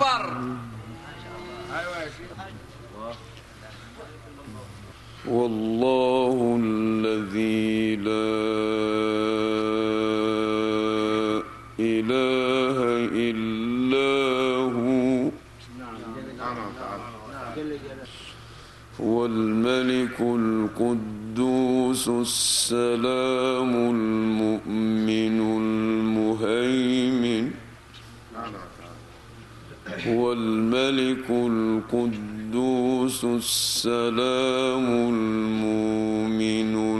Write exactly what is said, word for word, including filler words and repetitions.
أكبر. والله الذي لا إله إلا هو هو الملك القدوس السلام المؤمن المهيمن هو الملك القدوس السلام المؤمن